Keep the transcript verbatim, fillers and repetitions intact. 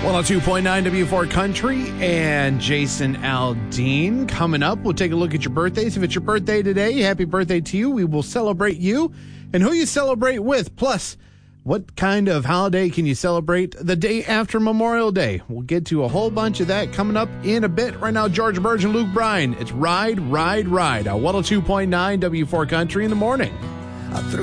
one oh two point nine W four Country and Jason Aldean. Coming up, we'll take a look at your birthdays. If it's your birthday today, happy birthday to you. We will celebrate you and who you celebrate with. Plus, what kind of holiday can you celebrate the day after Memorial Day? We'll get to a whole bunch of that coming up in a bit. Right now, George Burge and Luke Bryan. It's Ride, Ride, Ride. On one oh two point nine W four Country in the morning.